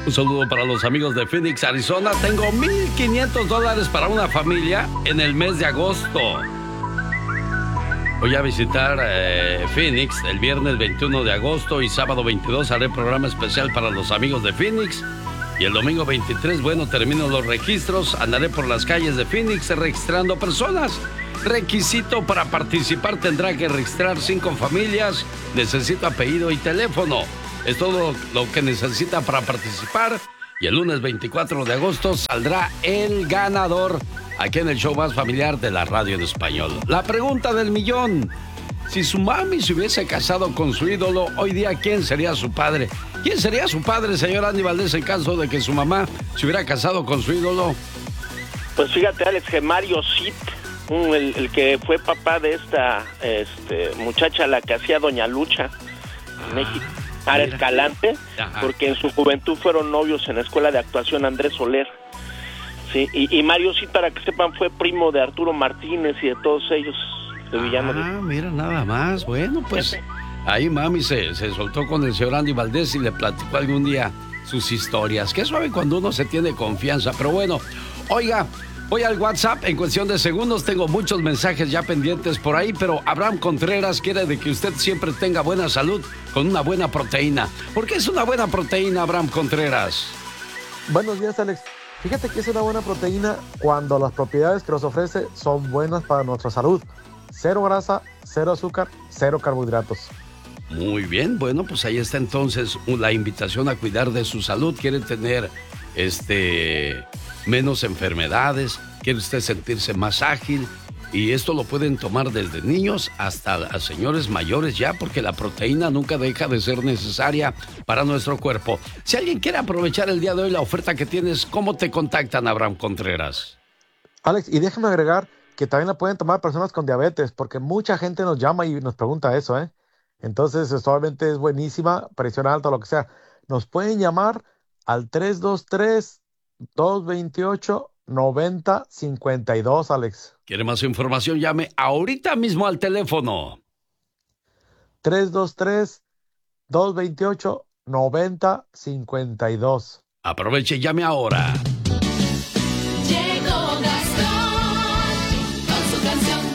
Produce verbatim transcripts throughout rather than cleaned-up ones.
Un saludo para los amigos de Phoenix, Arizona. Tengo mil quinientos dólares para una familia en el mes de agosto. Voy a visitar eh, Phoenix el viernes veintiuno de agosto y sábado veintidós haré programa especial para los amigos de Phoenix. Y el domingo veintitrés, bueno, termino los registros, andaré por las calles de Phoenix registrando personas. Requisito para participar, tendrá que registrar cinco familias, necesito apellido y teléfono. Es todo lo que necesita para participar. Y el lunes veinticuatro de agosto saldrá el ganador aquí en el show más familiar de la radio en español. La pregunta del millón. Si su mami se hubiese casado con su ídolo, hoy día, ¿quién sería su padre? ¿Quién sería su padre, señor Andy Valdés, en caso de que su mamá se hubiera casado con su ídolo? Pues fíjate, Alex, que Mario Zit, el, el que fue papá de esta este, muchacha, la que hacía Doña Lucha en México. Ara Escalante, ajá, porque en su juventud fueron novios en la escuela de actuación Andrés Soler. Sí, y, y Mario sí, para que sepan, fue primo de Arturo Martínez y de todos ellos, de villano. Ah, de... mira, nada más. Bueno, pues ahí mami se, se soltó con el señor Andy Valdés y le platicó algún día sus historias. Qué suave cuando uno se tiene confianza. Pero bueno, oiga, voy al WhatsApp en cuestión de segundos. Tengo muchos mensajes ya pendientes por ahí, pero Abraham Contreras quiere de que usted siempre tenga buena salud con una buena proteína. ¿Por qué es una buena proteína, Abraham Contreras? Buenos días, Alex. Fíjate que es una buena proteína cuando las propiedades que nos ofrece son buenas para nuestra salud. Cero grasa, cero azúcar, cero carbohidratos. Muy bien, bueno, pues ahí está entonces la invitación a cuidar de su salud. Quiere tener este menos enfermedades, quiere usted sentirse más ágil, y esto lo pueden tomar desde niños hasta a señores mayores ya, porque la proteína nunca deja de ser necesaria para nuestro cuerpo. Si alguien quiere aprovechar el día de hoy la oferta que tienes, ¿cómo te contactan, Abraham Contreras? Alex, y déjame agregar que también la pueden tomar personas con diabetes, porque mucha gente nos llama y nos pregunta eso, ¿eh? Entonces, obviamente es buenísima, presión alta, lo que sea. Nos pueden llamar al tres dos tres, dos dos ocho, nueve cero cinco dos, Alex. ¿Quiere más información? Llame ahorita mismo al teléfono. tres dos tres, dos dos ocho, nueve cero cinco dos. Aproveche y llame ahora. Llegó Gastón con su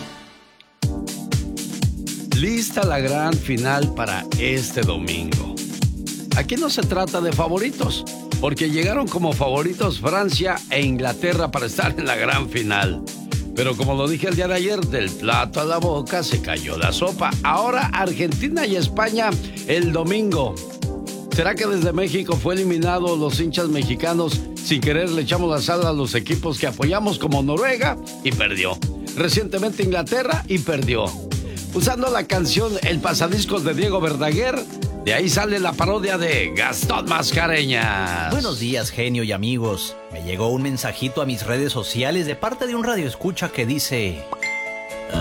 canción. Lista la gran final para este domingo. Aquí no se trata de favoritos, porque llegaron como favoritos Francia e Inglaterra para estar en la gran final. Pero como lo dije el día de ayer, del plato a la boca se cayó la sopa. Ahora Argentina y España el domingo. ¿Será que desde México fue eliminado los hinchas mexicanos? Sin querer le echamos la sal a los equipos que apoyamos, como Noruega, y perdió. Recientemente Inglaterra, y perdió. Usando la canción El Pasadiscos de Diego Verdaguer, de ahí sale la parodia de Gastón Mascareñas. Buenos días, genio y amigos. Me llegó un mensajito a mis redes sociales de parte de un radioescucha que dice: